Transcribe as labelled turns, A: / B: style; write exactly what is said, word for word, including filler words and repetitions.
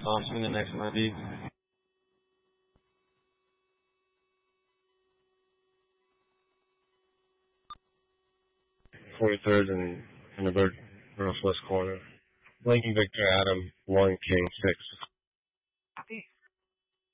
A: I'll swing it next to my D.
B: forty-third and in the northwest corner. Blinking Victor Adam, one King six.